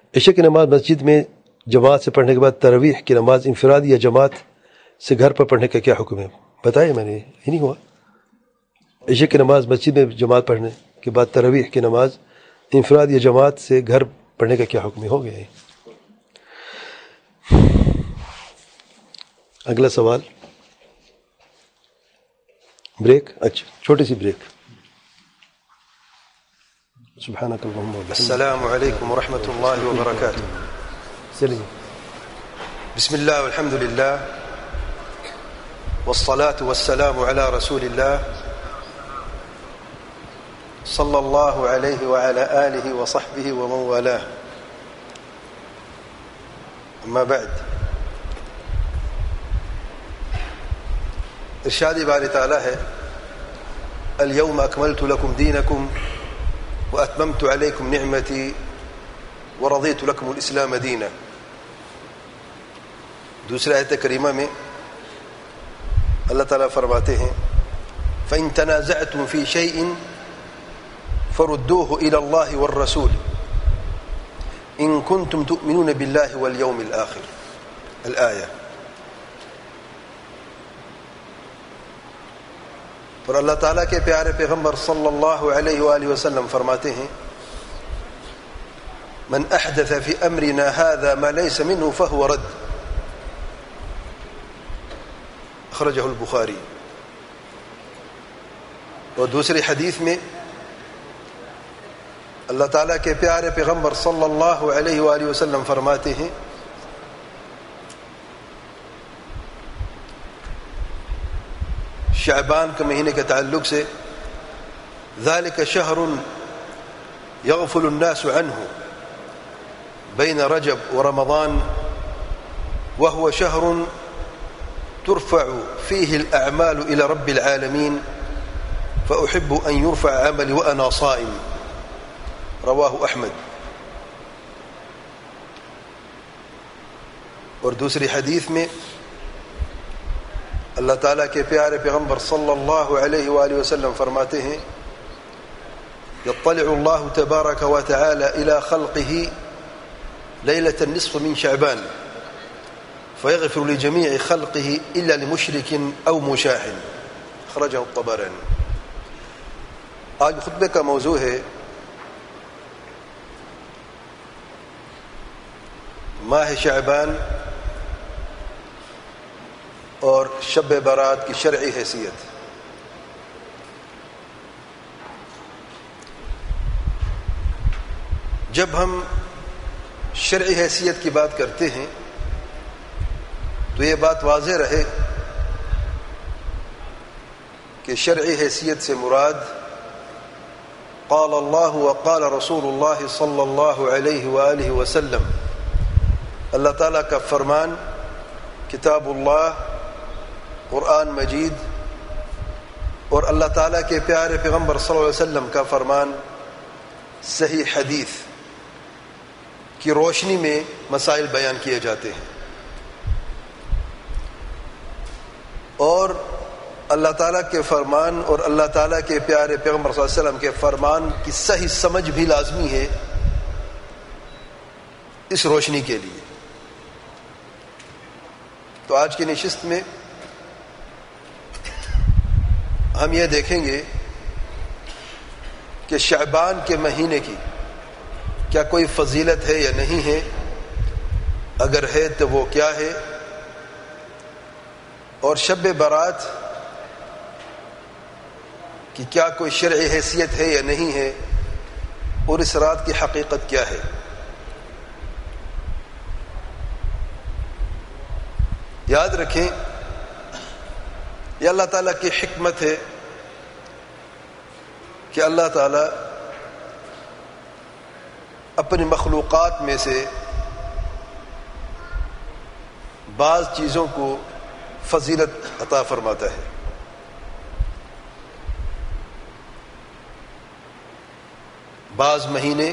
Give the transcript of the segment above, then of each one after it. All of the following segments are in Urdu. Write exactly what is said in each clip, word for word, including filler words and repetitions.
عشاء کی نماز مسجد میں جماعت سے پڑھنے کے بعد تراویح کی نماز انفراد یا جماعت سے گھر پر پڑھنے کا کیا حکم ہے؟ بتائیں، میں نے یہ نہیں ہوا. عشاء کی نماز مسجد میں جماعت پڑھنے کے بعد تراویح کی نماز انفراد یا جماعت سے گھر پڑھنے کا کیا حکم ہے؟ ہو گیا ہے. اگلا سوال. بریک؟ اچھا، چھوٹی سی بریک. سبحانك اللهم وبحمدك. السلام عليكم ورحمة الله وبركاته. سلام. بسم الله والحمد لله والصلاة والسلام على رسول الله صلى الله عليه وعلى آله وصحبه ومن والاه. أما بعد، ارشاد باری تعالی ہے اليوم اکملت لکم دینکم واتممت علیکم نعمتی ورضیت لکم الاسلام دینا. دوسرے آیت کریمہ میں اللہ تعالیٰ فرماتے ہیں فإن تنازعتم في شيء فردوه إلى الله والرسول إن كنتم تؤمنون بالله واليوم الآخر. الآية. اور اللہ تعالیٰ کے پیارے پیغمبر صلی اللہ علیہ وآلہ وسلم فرماتے ہیں من احدث فی امرنا هذا ما ليس منه فهو رد. اخرجہ البخاری. اور دوسری حدیث میں اللہ تعالیٰ کے پیارے پیغمبر صلی اللہ علیہ وآلہ وسلم فرماتے ہیں شعبان کے مہینے کے تعلق سے ذالک شہر یغفل الناس عنہ بین رجب ورمضان وهو شہر ترفع فيه الأعمال إلى رب العالمين فأحب أن يرفع عملي وأنا صائم. رواہ احمد. اور دوسری حدیث میں اللہ تعالیٰ کے پیارے پیغمبر صلی اللہ علیہ وآلہ وسلم فرماتے ہیں يطلع الله تبارك وتعالى إلى خلقه ليلة النصف من شعبان فيغفر لجميع خلقه إلا لمشرك أو مشاح. خرجه الطبراني. آج خطبے کا موضوع ہے ماہ شعبان اور شب برات کی شرعی حیثیت. جب ہم شرعی حیثیت کی بات کرتے ہیں تو یہ بات واضح رہے کہ شرعی حیثیت سے مراد قال اللہ وقال رسول اللہ صلی اللہ علیہ وآلہ وسلم، اللہ تعالیٰ کا فرمان، کتاب اللہ، قرآن مجید، اور اللہ تعالیٰ کے پیارے پیغمبر صلی اللہ علیہ وسلم کا فرمان صحیح حدیث کی روشنی میں مسائل بیان کیے جاتے ہیں. اور اللہ تعالیٰ کے فرمان اور اللہ تعالیٰ کے پیارے پیغمبر صلی اللہ علیہ وسلم کے فرمان کی صحیح سمجھ بھی لازمی ہے اس روشنی کے لیے. تو آج کی نشست میں ہم یہ دیکھیں گے کہ شعبان کے مہینے کی کیا کوئی فضیلت ہے یا نہیں ہے، اگر ہے تو وہ کیا ہے، اور شب برات کی کیا کوئی شرعی حیثیت ہے یا نہیں ہے، اور اس رات کی حقیقت کیا ہے. یاد رکھیں یہ اللہ تعالیٰ کی حکمت ہے کہ اللہ تعالیٰ اپنی مخلوقات میں سے بعض چیزوں کو فضیلت عطا فرماتا ہے. بعض مہینے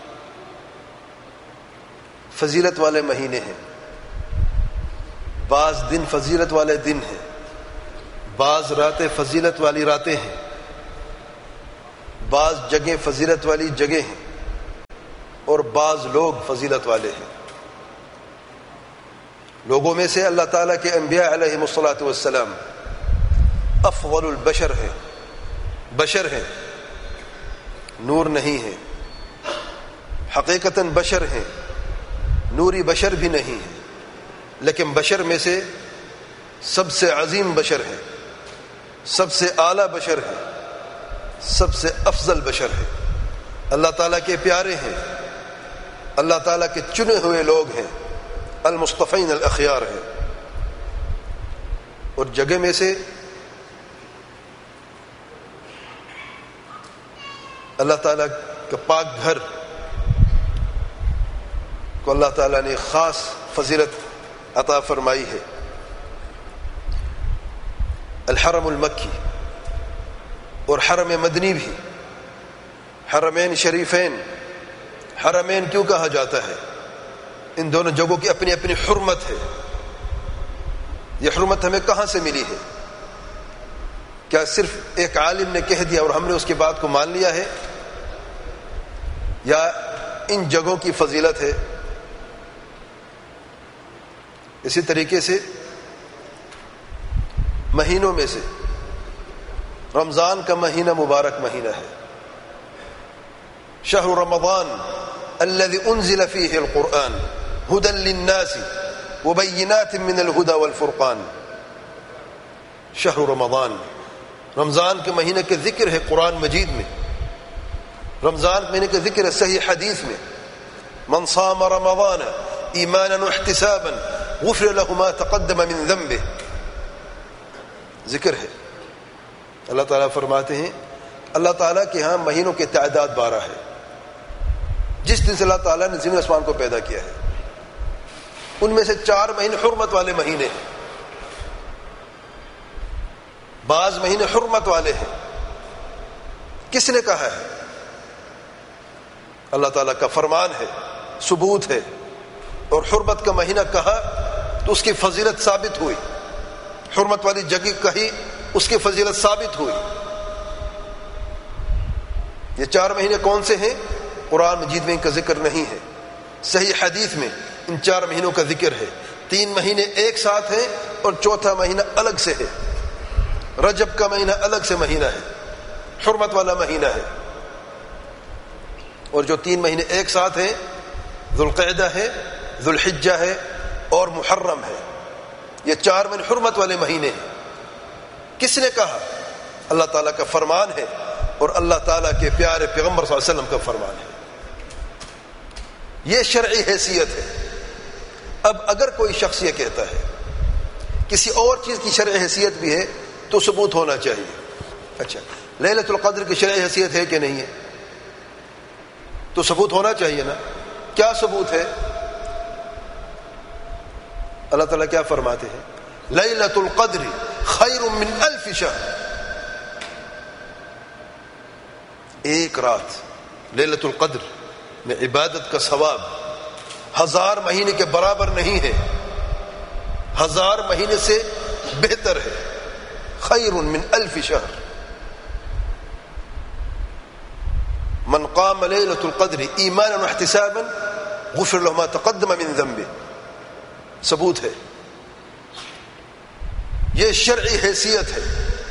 فضیلت والے مہینے ہیں، بعض دن فضیلت والے دن ہیں، بعض راتیں فضیلت والی راتیں ہیں، بعض جگہیں فضیلت والی جگہیں ہیں. اور بعض لوگ فضیلت والے ہیں. لوگوں میں سے اللہ تعالیٰ کے انبیاء علیہم الصلاۃ والسلام افضل البشر ہیں، بشر ہیں، نور نہیں ہیں، حقیقتاً بشر ہیں، نوری بشر بھی نہیں ہیں، لیکن بشر میں سے سب سے عظیم بشر ہیں، سب سے اعلیٰ بشر ہیں، سب سے افضل بشر ہیں، اللہ تعالیٰ کے پیارے ہیں، اللہ تعالیٰ کے چنے ہوئے لوگ ہیں، المصطفین الاخیار ہیں. اور جگہ میں سے اللہ تعالیٰ کا پاک گھر کو اللہ تعالیٰ نے خاص فضیلت عطا فرمائی ہے. الحرم المکی اور حرم مدنی بھی، حرمین شریفین، حرمین کیوں کہا جاتا ہے؟ ان دونوں جگہوں کی اپنی اپنی حرمت ہے. یہ حرمت ہمیں کہاں سے ملی ہے؟ کیا صرف ایک عالم نے کہہ دیا اور ہم نے اس کی بات کو مان لیا ہے، یا ان جگہوں کی فضیلت ہے؟ اسی طریقے سے مہینوں میں سے رمضان کا مہینہ مبارک مہینہ ہے. شہر رمضان الذي انزل فيه القرآن هدى للناس وبينات من الهدى والفرقان. شہر رمضان، رمضان کے مہینے کے ذکر ہے قرآن مجید میں، رمضان کے مہینے کے ذکر ہے صحیح حدیث میں. من صام رمضان ایمانا واحتسابا غفر له ما تقدم من ذنبه. ذکر ہے. اللہ تعالیٰ فرماتے ہیں اللہ تعالیٰ کے ہاں مہینوں کے تعداد بارہ ہے. جس دن سے اللہ تعالیٰ نے زمین آسمان کو پیدا کیا ہے ان میں سے چار مہینے حرمت والے مہینے ہیں، بعض مہینے حرمت والے ہیں. کس نے کہا ہے؟ اللہ تعالیٰ کا فرمان ہے، ثبوت ہے. اور حرمت کا مہینہ کہا تو اس کی فضیلت ثابت ہوئی، حرمت والی جگہ کہی اس کی فضیلت ثابت ہوئی. یہ چار مہینے کون سے ہیں؟ قرآن مجید میں ان کا ذکر نہیں ہے، صحیح حدیث میں ان چار مہینوں کا ذکر ہے. تین مہینے ایک ساتھ ہیں اور چوتھا مہینہ الگ سے ہے. رجب کا مہینہ الگ سے مہینہ ہے، حرمت والا مہینہ ہے. اور جو تین مہینے ایک ساتھ ہیں ذوالقعدہ ہے، ذوالحجہ ہے اور محرم ہے. یہ چار مہینے حرمت والے مہینے ہیں. کس نے کہا؟ اللہ تعالیٰ کا فرمان ہے اور اللہ تعالیٰ کے پیارے پیغمبر صلی اللہ علیہ وسلم کا فرمان ہے. یہ شرعی حیثیت ہے. اب اگر کوئی شخص یہ کہتا ہے کسی اور چیز کی شرعی حیثیت بھی ہے تو ثبوت ہونا چاہیے. اچھا لیلۃ القدر کی شرعی حیثیت ہے کہ نہیں ہے؟ تو ثبوت ہونا چاہیے نا. کیا ثبوت ہے؟ اللہ تعالیٰ کیا فرماتے ہیں؟ لیلۃ القدر خیر من الف شہر. ایک رات لیلۃ القدر میں عبادت کا ثواب ہزار مہینے کے برابر نہیں ہے، ہزار مہینے سے بہتر ہے. خیر من الف شہر. من قام لیلۃ القدر ایمانا واحتسابا غفر له ما تقدم من ذنبه. ثبوت ہے. یہ شرعی حیثیت ہے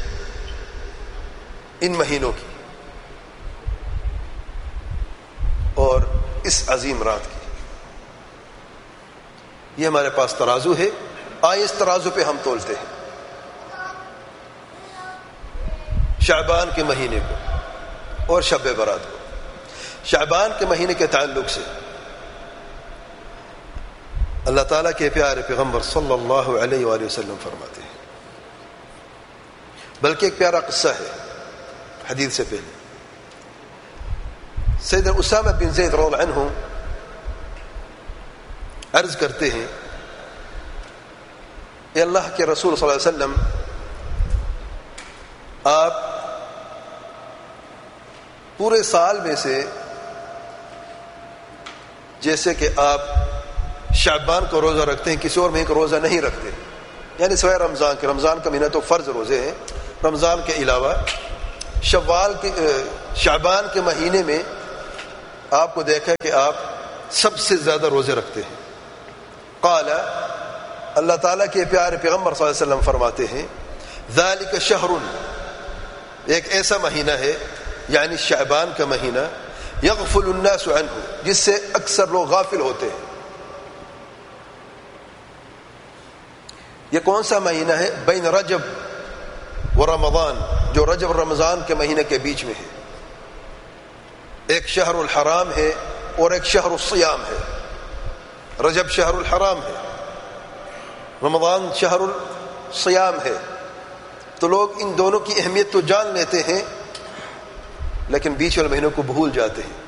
ان مہینوں کی اور اس عظیم رات کی. یہ ہمارے پاس ترازو ہے، آئے اس ترازو پہ ہم تولتے ہیں. شعبان کے مہینے کو اور شب برات کو. شعبان کے مہینے کے تعلق سے اللہ تعالیٰ کے پیارے پیغمبر صلی اللہ علیہ وآلہ وسلم فرماتے ہیں، بلکہ ایک پیارا قصہ ہے حدیث سے پہلے. سیدنا اسامہ بن زید رضی اللہ عنہ عرض کرتے ہیں اے اللہ کے رسول صلی اللہ علیہ وسلم، آپ پورے سال میں سے جیسے کہ آپ شعبان کو روزہ رکھتے ہیں کسی اور مہینے کو روزہ نہیں رکھتے، یعنی سوائے رمضان کے. رمضان کا مہینہ تو فرض روزے ہیں، رمضان کے علاوہ شوال کے شعبان کے مہینے میں آپ کو دیکھا کہ آپ سب سے زیادہ روزے رکھتے ہیں. قال اللہ تعالیٰ کے پیارے پیغمبر صلی اللہ علیہ وسلم فرماتے ہیں ذالک شہر، ایک ایسا مہینہ ہے یعنی شعبان کا مہینہ، یغفل الناس عنہ، جس سے اکثر لوگ غافل ہوتے ہیں. یہ کون سا مہینہ ہے؟ بین رجب و رمضان، جو رجب اور رمضان کے مہینے کے بیچ میں ہے. ایک شہر الحرام ہے اور ایک شہر الصیام ہے. رجب شہر الحرام ہے، رمضان شہر الصیام ہے. تو لوگ ان دونوں کی اہمیت تو جان لیتے ہیں لیکن بیچ والے مہینوں کو بھول جاتے ہیں.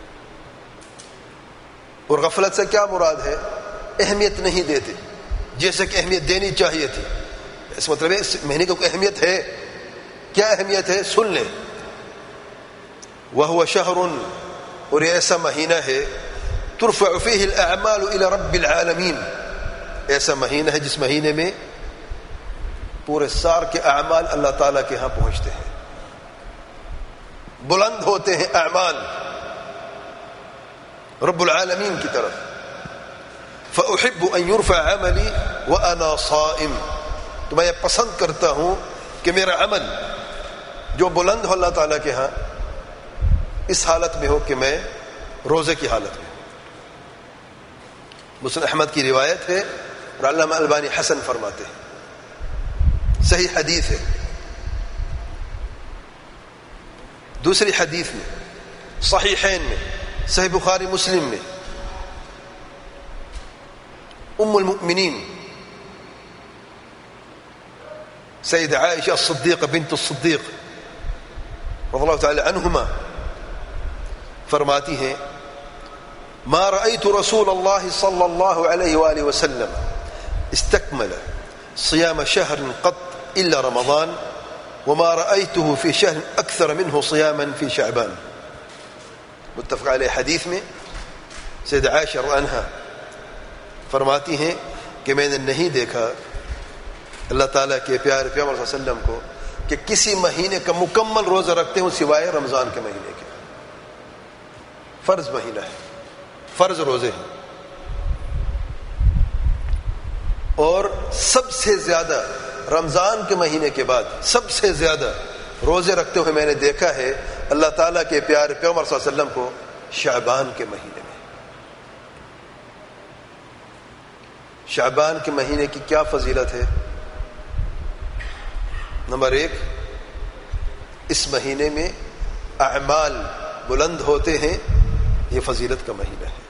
اور غفلت سے کیا مراد ہے؟ اہمیت نہیں دیتے جیسے کہ اہمیت دینی چاہیے تھی. اس مطلب ہے اس مہینے کو اہمیت ہے. کیا اہمیت ہے؟ سن لیں. وَهُوَ شَهْرٌ، اور یہ ایسا مہینہ ہے ترفع فیہ الاعمال الی رب العالمین، ایسا مہینہ ہے جس مہینے میں پورے سار کے اعمال اللہ تعالیٰ کے ہاں پہنچتے ہیں، بلند ہوتے ہیں اعمال رب العالمین کی طرف. فأحب ان يرفع عملی وانا صائم، تو میں یہ پسند کرتا ہوں کہ میرا عمل جو بلند ہو اللہ تعالیٰ کے ہاں اس حالت میں ہو کہ میں روزے کی حالت میں. مسند احمد کی روایت ہے اور علامہ البانی حسن فرماتے ہیں، صحیح حدیث ہے. دوسری حدیث میں صحیحین میں صحیح بخاری مسلم میں ام المؤمنین سید عائشہ الصدیقہ بنت الصدیق رضی اللہ تعالی عنہما فرماتی ہیں ما رأيت رسول الله صلى الله عليه وآله وسلم استكمل صيام شهر قط إلا رمضان وما رأيته في شهر أكثر منه صياما في شعبان. متفق علیہ. حدیث میں سید عائشہ رضی اللہ عنہا فرماتی ہیں کہ میں نے نہیں دیکھا اللہ تعالیٰ کے پیارے پیغمبر صلی اللہ علیہ وسلم کو کہ کسی مہینے کا مکمل روزہ رکھتے ہوں سوائے رمضان کے مہینے کے. فرض مہینہ ہے، فرض روزے ہیں، اور سب سے زیادہ رمضان کے مہینے کے بعد سب سے زیادہ روزے رکھتے ہوئے میں نے دیکھا ہے اللہ تعالیٰ کے پیارے پیغمبر صلی اللہ علیہ وسلم کو شعبان کے مہینے میں. شعبان کے مہینے کی کیا فضیلت ہے؟ نمبر ایک، اس مہینے میں اعمال بلند ہوتے ہیں، یہ فضیلت کا مہینہ ہے.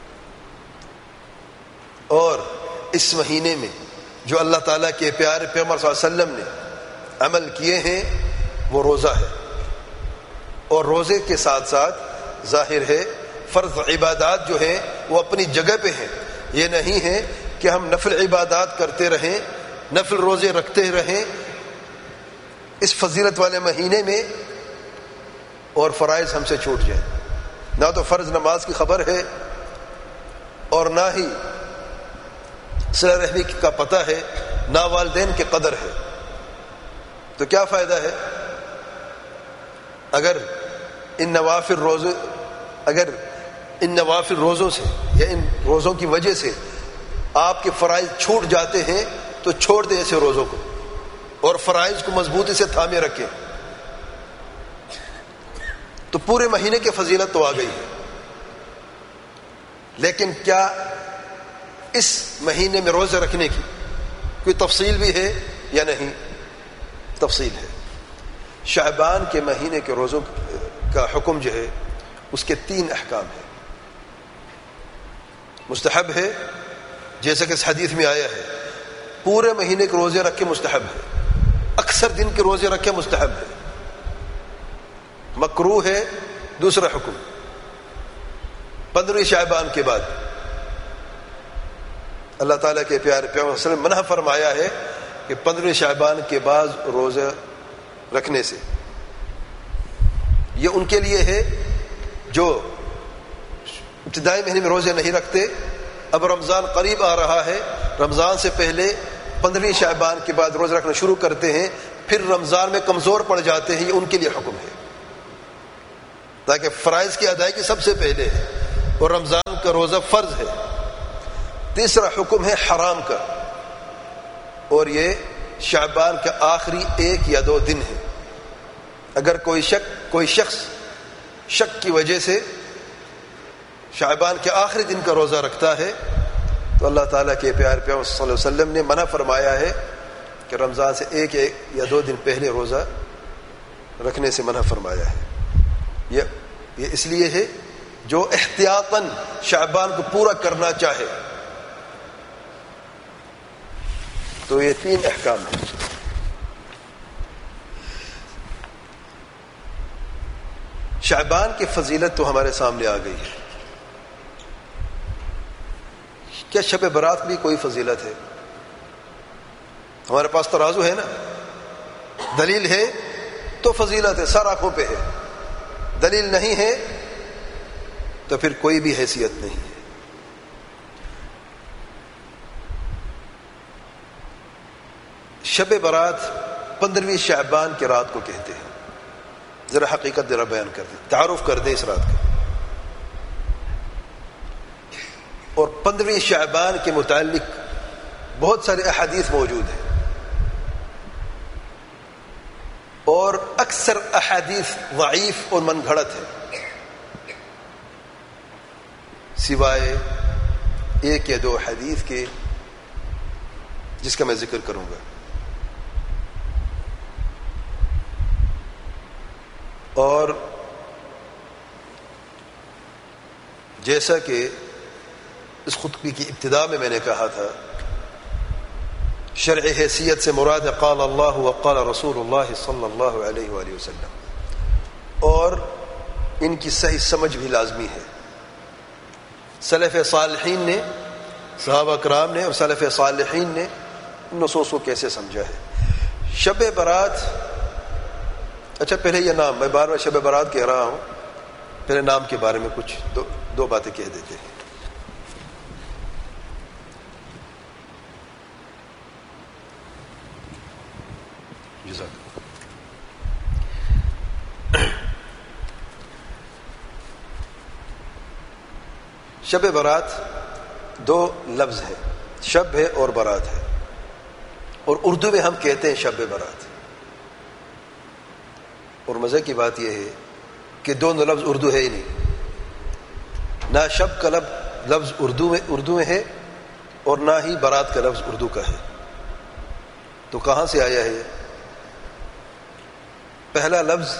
اور اس مہینے میں جو اللہ تعالیٰ کے پیارے پیغمبر صلی اللہ علیہ وسلم نے عمل کیے ہیں وہ روزہ ہے. اور روزے کے ساتھ ساتھ ظاہر ہے فرض عبادات جو ہیں وہ اپنی جگہ پہ ہیں. یہ نہیں ہے کہ ہم نفل عبادات کرتے رہیں، نفل روزے رکھتے رہیں اس فضیلت والے مہینے میں اور فرائض ہم سے چھوٹ جائیں. نہ تو فرض نماز کی خبر ہے اور نہ ہی صلہ رحمی کا پتہ ہے، نہ والدین کی قدر ہے. تو کیا فائدہ ہے اگر ان نوافل روزے اگر ان نوافل روزوں سے یا ان روزوں کی وجہ سے آپ کے فرائض چھوٹ جاتے ہیں تو چھوڑ دیں ایسے روزوں کو اور فرائض کو مضبوطی سے تھامے رکھیں. تو پورے مہینے کی فضیلت تو آ گئی ہے، لیکن کیا اس مہینے میں روزے رکھنے کی کوئی تفصیل بھی ہے یا نہیں؟ تفصیل ہے. شعبان کے مہینے کے روزوں کا حکم جو ہے اس کے تین احکام ہیں. مستحب ہے جیسا کہ اس حدیث میں آیا ہے، پورے مہینے کے روزے رکھے مستحب ہے، اکثر دن کے روزے رکھے مستحب ہے. مکروہ ہے دوسرا حکم، پندرہویں شعبان کے بعد اللہ تعالیٰ کے پیارے پیغمبر صلی اللہ علیہ وسلم منع فرمایا ہے کہ پندرہویں شعبان کے بعد روزہ رکھنے سے. یہ ان کے لیے ہے جو ابتدائی مہینے میں روزے نہیں رکھتے. اب رمضان قریب آ رہا ہے، رمضان سے پہلے پندرہویں شعبان کے بعد روزہ رکھنا شروع کرتے ہیں، پھر رمضان میں کمزور پڑ جاتے ہیں. یہ ان کے لیے حکم ہے تاکہ فرائض کی ادائیگی سب سے پہلے ہے. اور رمضان کا روزہ فرض ہے. تیسرا حکم ہے حرام کا، اور یہ شعبان کا آخری ایک یا دو دن ہے. اگر کوئی شک کوئی شخص شک کی وجہ سے شعبان کے آخری دن کا روزہ رکھتا ہے تو اللہ تعالیٰ کے پیارے پیغمبر صلی اللہ علیہ وسلم نے منع فرمایا ہے کہ رمضان سے ایک ایک یا دو دن پہلے روزہ رکھنے سے منع فرمایا ہے. یہ یہ اس لیے ہے جو احتیاطاً شعبان کو پورا کرنا چاہے. تو یہ تین احکام ہیں. شعبان کی فضیلت تو ہمارے سامنے آ گئی ہے. کیا شب برات بھی کوئی فضیلت ہے؟ ہمارے پاس ترازو ہے نا، دلیل ہے تو فضیلت ہے، سر آنکھوں پہ ہے. دلیل نہیں ہے تو پھر کوئی بھی حیثیت نہیں ہے. شب برات پندرہویں شعبان کی رات کو کہتے ہیں. ذرا حقیقت ذرا بیان کر دیں، تعارف کر دیں اس رات کا. اور پندرہویں شعبان کے متعلق بہت سارے احادیث موجود ہیں، اور اکثر احادیث ضعیف اور من گھڑت ہے، سوائے ایک یا دو حدیث کے جس کا میں ذکر کروں گا. اور جیسا کہ اس خطبے کی ابتدا میں میں نے کہا تھا، شرع حیثیت سے مراد قال اللہ وقال رسول اللہ صلی اللہ علیہ وآلہ وسلم، اور ان کی صحیح سمجھ بھی لازمی ہے. سلف صالحین نے، صحابہ کرام نے اور سلف صالحین نے ان نصوص کو کیسے سمجھا ہے. شب برات، اچھا پہلے یہ نام، میں بار بار شب برات کہہ رہا ہوں، پہلے نام کے بارے میں کچھ دو, دو باتیں کہہ دیتے ہیں. شب برات دو لفظ ہے، شب ہے اور برات ہے، اور اردو میں ہم کہتے ہیں شب برات. اور مزے کی بات یہ ہے کہ دونوں لفظ اردو ہے ہی نہیں، نہ شب کا لفظ اردو میں اردو میں ہے اور نہ ہی برات کا لفظ اردو کا ہے. تو کہاں سے آیا ہے؟ پہلا لفظ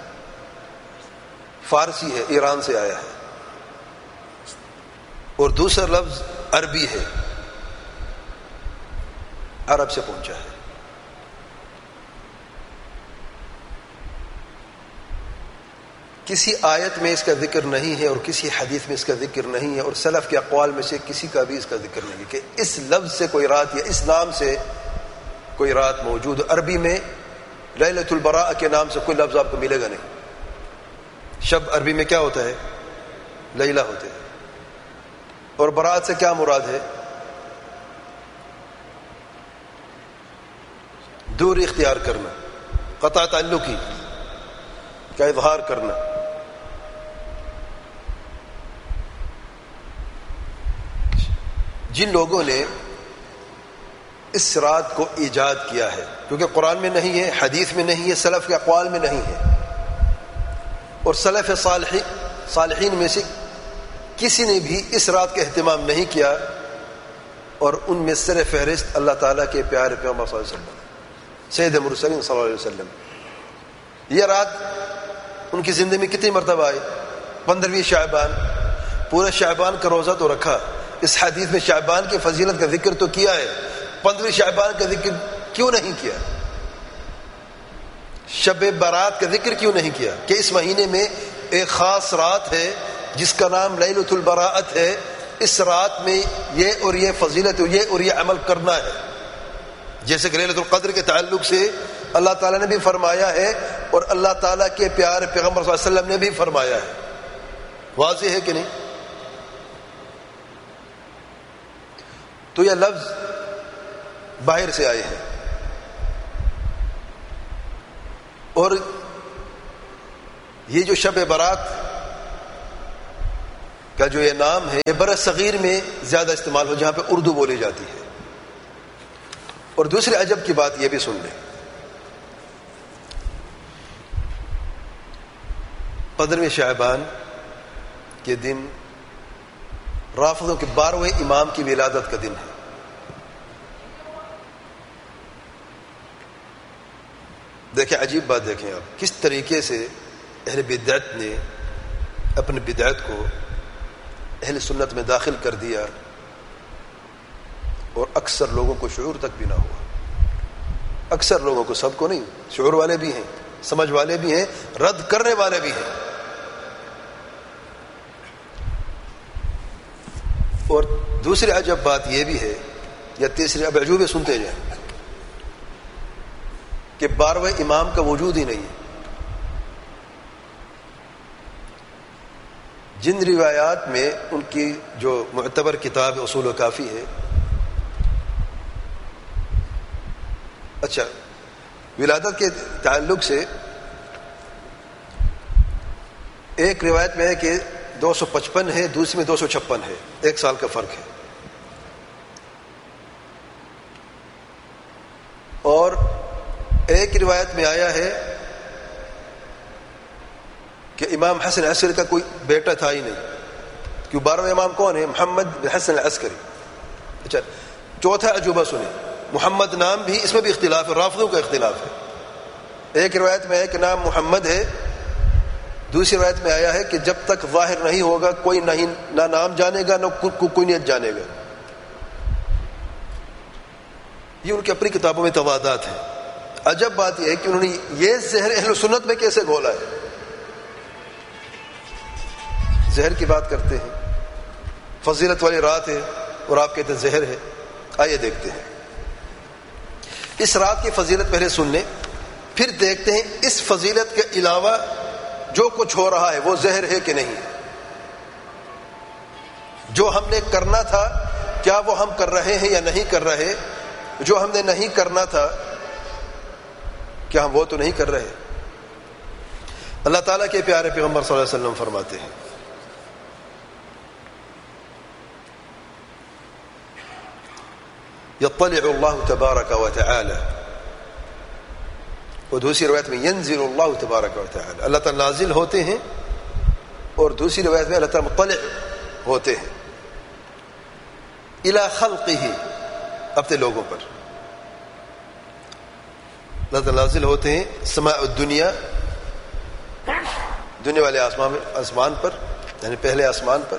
فارسی ہے، ایران سے آیا ہے، اور دوسرا لفظ عربی ہے، عرب سے پہنچا ہے. کسی آیت میں اس کا ذکر نہیں ہے اور کسی حدیث میں اس کا ذکر نہیں ہے، اور سلف کے اقوال میں سے کسی کا بھی اس کا ذکر نہیں ہے کہ اس لفظ سے کوئی رات یا اس نام سے کوئی رات موجود. عربی میں لیلۃ البراء کے نام سے کوئی لفظ آپ کو ملے گا نہیں. شب عربی میں کیا ہوتا ہے؟ لیلہ ہوتے ہیں. اور برات سے کیا مراد ہے؟ دور اختیار کرنا، قطع تعلقی کا اظہار کرنا. جن لوگوں نے اس رات کو ایجاد کیا ہے، کیونکہ قرآن میں نہیں ہے، حدیث میں نہیں ہے، سلف کے اقوال میں نہیں ہے، اور سلف صالحین میں سے کسی نے بھی اس رات کا اہتمام نہیں کیا، اور ان میں سر فہرست اللہ تعالیٰ کے پیارے پیغمبر صلی اللہ علیہ وسلم، سید مرسلین صلی اللہ علیہ وسلم. یہ رات ان کی زندگی میں کتنی مرتبہ آئی؟ پندرہویں شعبان. پورے شعبان کا روزہ تو رکھا، اس حدیث میں شعبان کی فضیلت کا ذکر تو کیا ہے، پندرہویں شعبان کا ذکر کیوں نہیں کیا؟ شب برات کا ذکر کیوں نہیں کیا کہ اس مہینے میں ایک خاص رات ہے جس کا نام لیلۃ البراءت ہے، اس رات میں یہ اور یہ فضیلت اور یہ اور یہ عمل کرنا ہے. جیسے کہ لیلۃ القدر کے تعلق سے اللہ تعالیٰ نے بھی فرمایا ہے اور اللہ تعالیٰ کے پیارے پیغمبر صلی اللہ علیہ وسلم نے بھی فرمایا ہے. واضح ہے کہ نہیں؟ تو یہ لفظ باہر سے آئے ہیں، اور یہ جو شب برات کا جو یہ نام ہے یہ بر صغیر میں زیادہ استعمال ہو جہاں پہ اردو بولی جاتی ہے. اور دوسری عجب کی بات یہ بھی سن لیں، پندرہویں شعبان کے دن رافضوں کے بارہویں امام کی ولادت کا دن ہے. دیکھیں عجیب بات، دیکھیں آپ کس طریقے سے اہل بدعت نے اپنی بدعت کو اہل سنت میں داخل کر دیا اور اکثر لوگوں کو شعور تک بھی نہ ہوا. اکثر لوگوں کو، سب کو نہیں، شعور والے بھی ہیں، سمجھ والے بھی ہیں، رد کرنے والے بھی ہیں. اور دوسری عجب بات یہ بھی ہے، یا تیسری، اب عجوبے سنتے جائیں، کہ بارہویں امام کا وجود ہی نہیں ہے. جن روایات میں ان کی جو معتبر کتاب اصول و کافی ہے، اچھا ولادت کے تعلق سے ایک روایت میں ہے کہ دو سو پچپن ہے، دوسری میں دو سو چھپن ہے، ایک سال کا فرق ہے. اور ایک روایت میں آیا ہے کہ امام حسن عسکری کا کوئی بیٹا تھا ہی نہیں. کیوں؟ بارہویں امام کون ہے؟ محمد بن حسن العسکری. اچھا چوتھا عجوبہ سنیں، محمد نام بھی، اس میں بھی اختلاف ہے، رافضوں کا اختلاف ہے. ایک روایت میں ہے کہ نام محمد ہے، دوسری روایت میں آیا ہے کہ جب تک ظاہر نہیں ہوگا کوئی نہیں، نہ نام جانے گا نہ کوئی نیت جانے گا. یہ ان کی اپنی کتابوں میں توادات ہیں. عجب بات یہ ہے کہ انہوں نے یہ زہر اہل سنت میں کیسے گھولا ہے. زہر کی بات کرتے ہیں، فضیلت والی رات ہے اور آپ کہتے ہیں زہر ہے. آئیے دیکھتے ہیں اس رات کی فضیلت پہلے سن لیں، پھر دیکھتے ہیں اس فضیلت کے علاوہ جو کچھ ہو رہا ہے وہ زہر ہے کہ نہیں. جو ہم نے کرنا تھا کیا وہ ہم کر رہے ہیں یا نہیں کر رہے؟ جو ہم نے نہیں کرنا تھا کیا ہم وہ تو نہیں کر رہے؟ اللہ تعالیٰ کے پیارے پیغمبر صلی اللہ علیہ وسلم فرماتے ہیں یطلع اللہ تبارک و تعالی، اور دوسری روایت میں ینزل اللہ تبارک و تعالی، اللہ تعالیٰ نازل ہوتے ہیں، اور دوسری روایت میں اللہ تعالیٰ مطلع ہوتے ہیں الی خلقہ، اپنے لوگوں پر. اللہ تعالیٰ نازل ہوتے ہیں سماء الدنیا، دنیا والے آسمان آسمان پر، یعنی پہلے آسمان پر،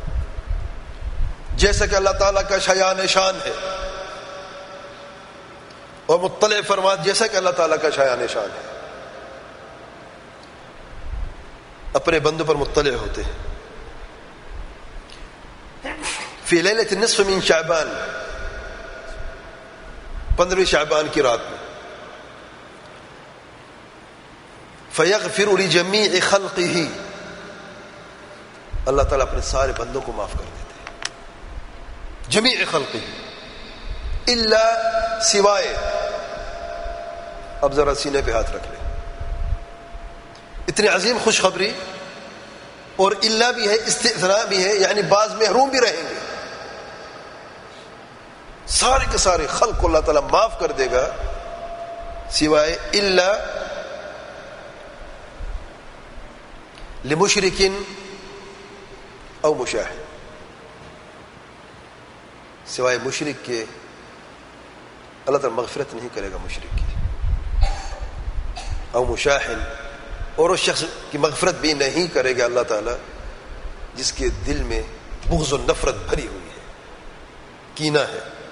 جیسا کہ اللہ تعالیٰ کا شایان شان ہے. اور مطلع فرمات جیسا کہ اللہ تعالیٰ کا شایان شان ہے، اپنے بندوں پر مطلع ہوتے ہیں. فی لیلۃ النصف من شعبان، پندرہویں شعبان کی رات میں، فیغفر لجمیع خلقہ، اللہ تعالیٰ اپنے سارے بندوں کو معاف کر دیتے ہیں، جمیع خلقہ، الا سوائے، اب ذرا سینے پہ ہاتھ رکھ لیں، اتنی عظیم خوشخبری، اور الا بھی ہے، استثناء بھی ہے، یعنی بعض محروم بھی رہیں گے. سارے کے سارے خلق کو اللہ تعالیٰ معاف کر دے گا سوائے الا لمشرکن او مشاہد، سوائے مشرک کے اللہ تعالیٰ مغفرت نہیں کرے گا مشرک کی، او مشاہد، اور اس شخص کی مغفرت بھی نہیں کرے گا اللہ تعالیٰ جس کے دل میں بغض و نفرت بھری ہوئی ہے، کینہ ہے.